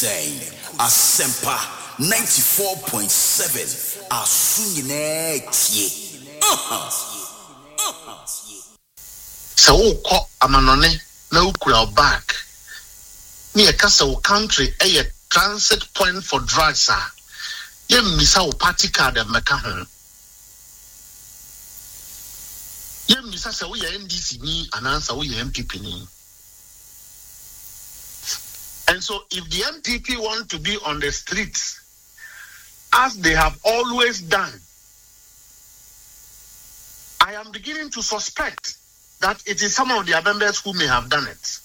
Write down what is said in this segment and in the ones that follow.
saying Asempa 94.7 Asunyine tie. So ko amanone na ukura back. Ni ekasa wo country a transit point for drugs ah. Ye misa wo party card meka ho. Ye misa se wo ye NDC ni anansa wo ye MPP ni. And so if the MPP want to be on the streets as they have always done, I am beginning to suspect that it is some of their members who may have done it.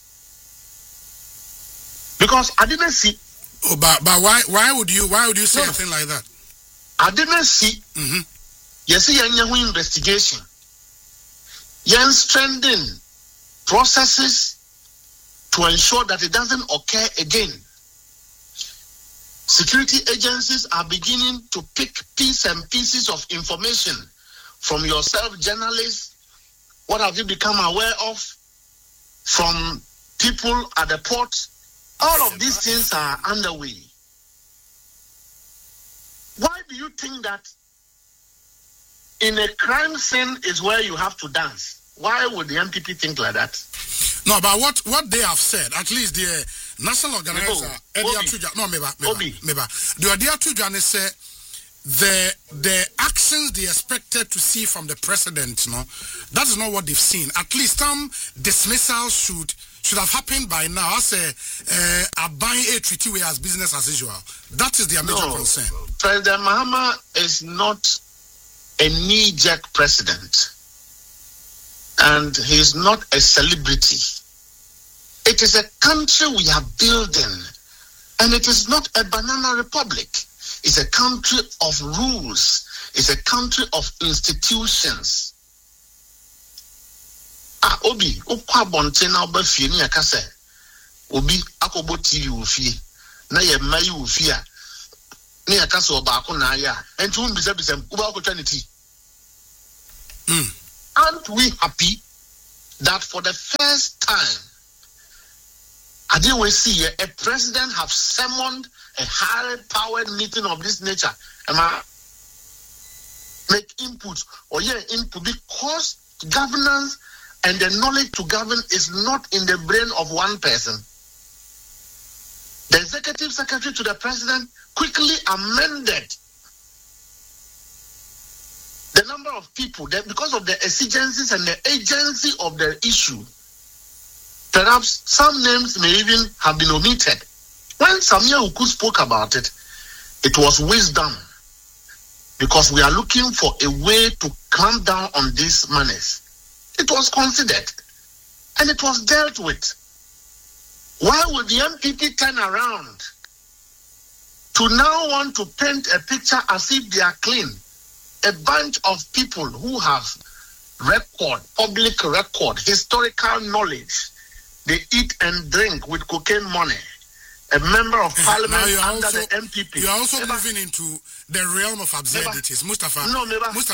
Because I didn't see. Oh, but why would you say anything like that? I didn't see. You see, your investigation. You're strengthening processes to ensure that it doesn't occur again. Security agencies are beginning to pick pieces and pieces of information from yourself, journalists. What have you become aware of from people at the port? All of these things are underway. Why do you think that in a crime scene is where you have to dance? Why would the MPP think like that? No, but what they have said, at least the national organizer, say the actions they expected to see from the president, that is not what they've seen. At least some dismissals should have happened by now. I say, buying a treaty way as business as usual. That is their major concern. President Mahama is not a knee-jerk president. And he is not a celebrity. It is a country we are building. And it is not a banana republic. It's a country of rules. It's a country of institutions. Obi, ukwa bonte na oba fie ni akase. Obi akobo TV ufie. Na ye mayi ufie a. Ni akase oba ako na aya. Enti umbisa uba akotwa ni ti. Aren't we happy that for the first time, I didn't see a president have summoned a high-powered meeting of this nature? Make input or input because governance and the knowledge to govern is not in the brain of one person. The executive secretary to the president quickly amended the number of people that because of the exigencies and the agency of the issue, perhaps some names may even have been omitted. When Samia Uku spoke about it, it was wisdom because we are looking for a way to clamp down on these manners. It was considered and it was dealt with. Why would the MPP turn around to now want to paint a picture as if they are clean? A bunch of people who have public record, historical knowledge, they eat and drink with cocaine money. A member of parliament under the MPP. You are also moving into the realm of absurdities. Mustafa, let's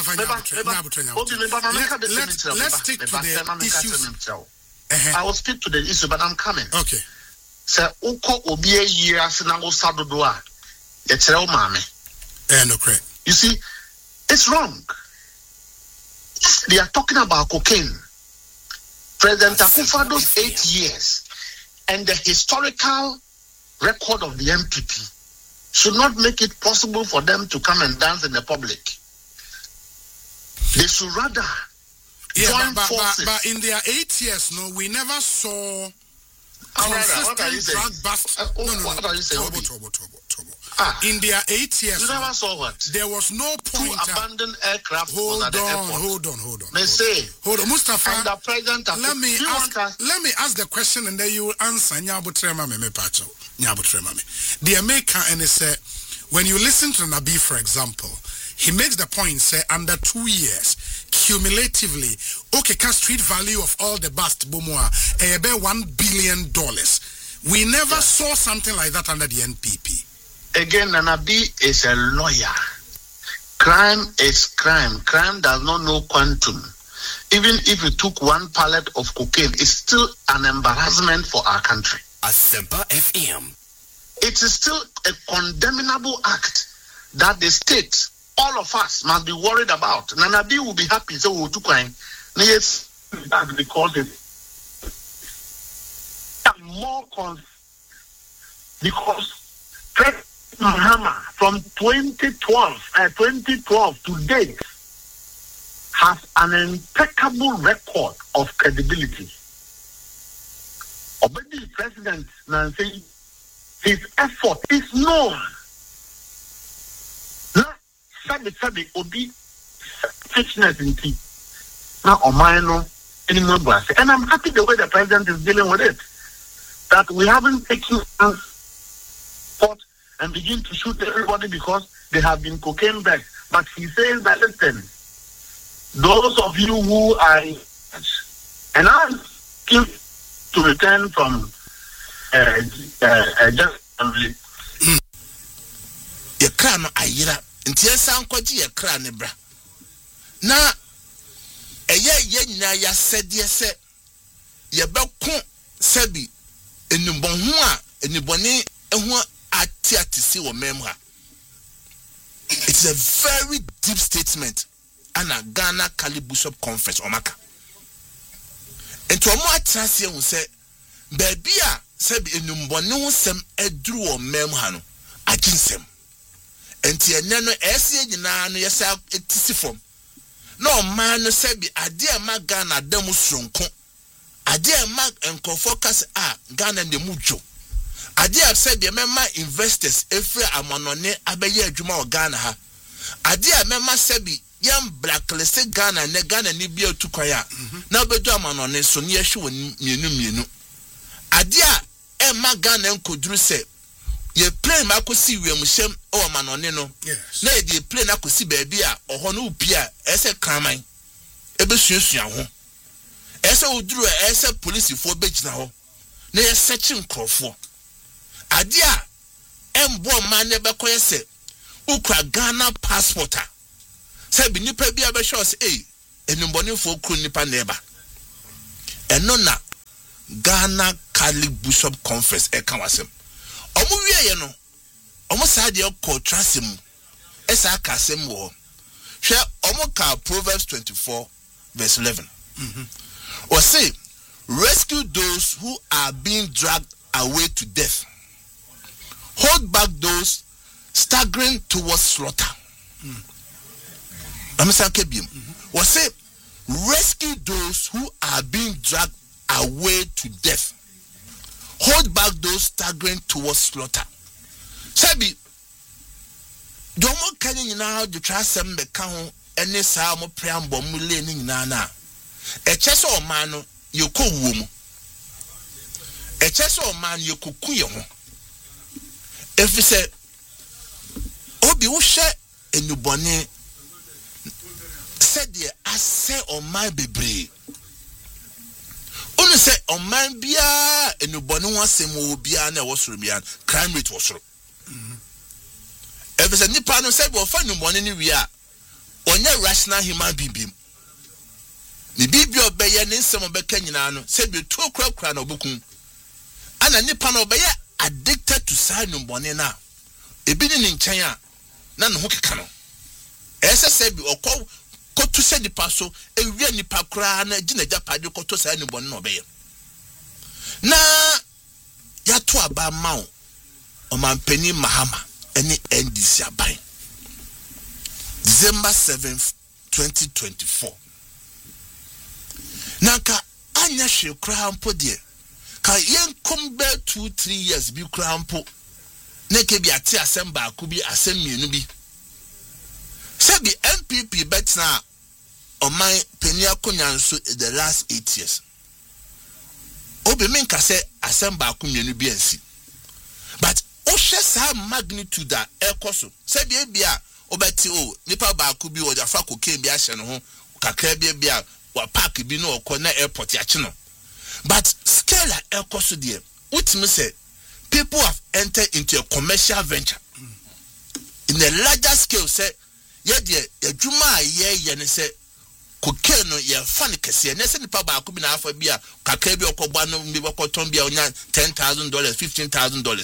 stick to the issues. I will speak to the issue, but I'm coming. Okay. Sir, uko obie year sinago sadodoa. Yetreo mame. No correct. You see, it's wrong. They are talking about cocaine. President Akufo-Addo's 8 years and the historical record of the MPP should not make it possible for them to come and dance in the public. They should rather join forces. But in their 8 years, we never saw consistent drug bust. What are you saying? Trouble. In their 8 years, you never saw what? There was no point. Two abandoned aircraft. Hold on. They say. Hold on, Mustafa. And the president. Let me ask the question, and then you will answer. The American and he said, when you listen to Nabi, for example, he makes the point, say, under 2 years, cumulatively, street value of all the bust, about $1 billion. We never saw something like that under the NPP. Again, Nanabi is a lawyer. Crime is crime. Crime does not know quantum. Even if you took one pallet of cocaine, it's still an embarrassment for our country. Asempa FM. it is still a condemnable act that the state, all of us, must be worried about. Nanabi will be happy, so we'll do crime. Yes, because it's more because President Mahama from 2012 to date has an impeccable record of credibility. Obedi President Nancy, his effort is known. Sabi Obi fitness in tea. Now Omaino anymore brass. And I'm happy the way the president is dealing with it. That we haven't taken thought and begin to shoot everybody because they have been cocaine bags. But he says that listen, those of you who are and I'm to return from just your crown ayira until some kwaji your crown bra na ye nyina ya said yes ye beko sabi enubon ho a enubone ho atiatisi wo memha. It's a very deep statement and a Ghana Kali Bishop Conference omaka ento omo atrasie hu se baby a sabi enubone ho sem eduru wo memha no aginsem enti ene no ese nyina no yesa etisi fom no man no sabi ade ma Ghana dam sonko ade ma enkofo kas a Ghana ne mujo ade a sabi mema investors efre amanone abeye adwuma o Ghana ha ade a mema sabi yam blacklist Ghana ne Ghana ni bia tukwaya na bedu amanone so ne yehwe mienu ade a ema Ghana enkoduru se ye plane makosi wiemhyem o manone no na ye de plane akosi baabi a oho no upia ese kraman ebesuasua ho ese oduru ese police fo begina ho na ye search nkrofo ade a embo man ne bekoye se ukra Ghana passport a se bi nipa bia be show se enumboni fo kru nipa neba eno na Ghana Kali Bishop Conference e kan wasem omo wieye no omo saade ko trasem esa kasem wo hwe omo ka Proverbs 24 verse 11 or say rescue those who are being dragged away to death, hold back those staggering towards slaughter. Or say rescue those who are being dragged away to death, hold back those staggering towards slaughter. Sabi, domo kani nyina do trasem be ka ho ene saa mo preambo mu le ni nyina na. Eche o man no yeko wuo mu. Eche o man yekoku ye ho. Efi se obi wo hye enubone said ye ase o man bebre. Onu se o man bia enubone ho asem wo bia na wo soro bia crime rate wo soro. Efi se nipa no se bo fa enubone ni wi a onye rational human being. Ni bibi obeye ne nsem obeka nyina no se bi to kura na obukun ana nipa na obeye addicted to say numbone na ebi ni nchen a na no ho keka no ese se bi okọ kotu se nipa so ewie nipa kura na gina japade kotu say numbone na obeye na ya to aba mawo o mampani Mahama eni NDC aban December 7th 2024 Nanka anya hwe kra mpo de ka yenkom be 2-3 years bi kra mpo neke bi ate asem ba ku bi asem mienu bi sebi MPP betna oman penia konyanso the last 8 years obi menka se asem ba ku mienu bi ansi but o hwe sa magnitude a ekoso sebi e bia obeti o nipa ba ku bi o da fa kokain bi ahye no ho kakra bia wa park bi no okọ na airport ya chino but scale ekoso there ultimately say people have entered into a commercial venture in a larger scale say ye de adwuma ye ne say cocaine no ye fan kese na say nipa ba ko bi na afa bi a kakra bi okọgba no bi okọton bi a onya $10,000 $15,000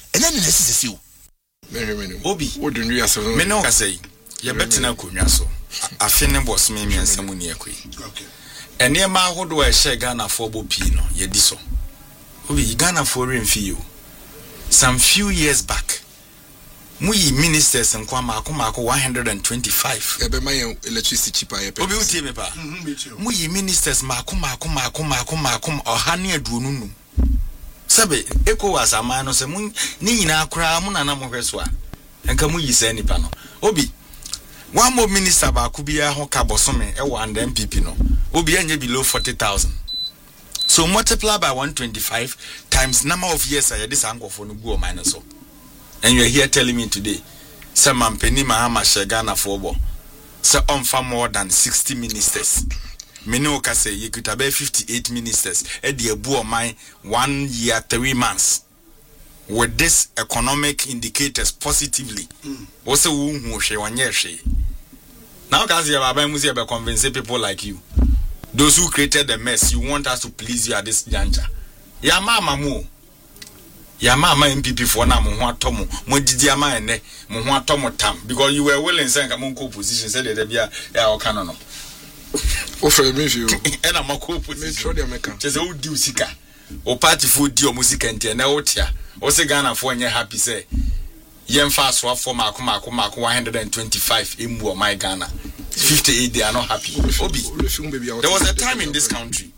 enya ni nesisi o obi wodun wi asem me no ka say ye betina konwa so afi ne boss me miensa mu ne akoi ene ma hodo a she Ghana for bo pi no ye di so obi Ghana for remfi o some few years back muyi ministers nkwa mako 125 ebe mayen electricity cheaper ye obi utie me pa muyi ministers mako ohane aduonunu sabe ECOWAS amano se mun ni nyina akra mun na mo hweso a enka muyi se nipa no obi one more minister ba ku bia ho ka bosome e wa and MPP no obi anye below 40,000 so multiply by 125 times number of years I this angle for no go minus so. And you are here telling me today, some Mampeni Mahama Shagana Fobo, so on far more than 60 ministers. Menoka say you could have 58 ministers at the abu of mine 1 year, 3 months. With this economic indicators positively, also who she 1 year she. Now, guys, you have convince people like you. Those who created the mess, you want us to please you at this juncture. Ya mama mo. Ya mama MPP for na mo ho atomo mo didi ama ene mo ho atomo tam because you were willing say come on position say the bia ya o kan no o frame me you e na mako position me tro de meka che say o di usika o party for di o musika ntia na o tia o se Ghana for nye happy say yen fa so for mako 125 emu o my Ghana 58 they are not happy obi there was a time in this country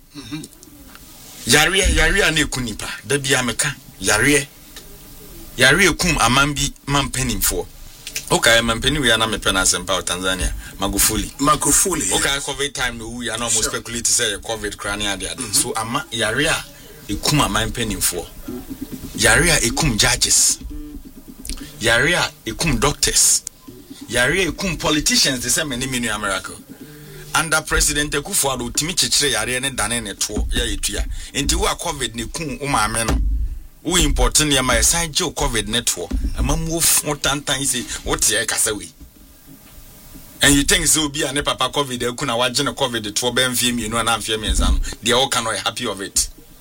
yare na ekunipa da bia meka yare kum amambi mampenimfo okay mampeni we na mepena sempa Tanzania Magufuli okay COVID time no we are not more speculate say COVID crania there so ama yare ekum amampenimfo yare ekum judges yare ekum doctors yare ekum politicians the same in America under President Akufo-Addo timi chechire yare ne dane ne to ya yetua enti wo COVID ne kum umame no we important ya my sign COVID network amamu tantan say what ye kasa we and you think so be an papa COVID e kuna waje ne COVID to be mfie mienu na mfie mienza no they all cannot happy of it